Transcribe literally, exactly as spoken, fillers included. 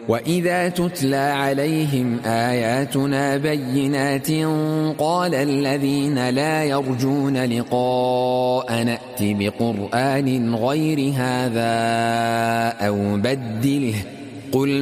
وإذا تتلى عليهم آياتنا بينات قال الذين لا يرجون لقاء نأت بقرآن غير هذا أو بدله قل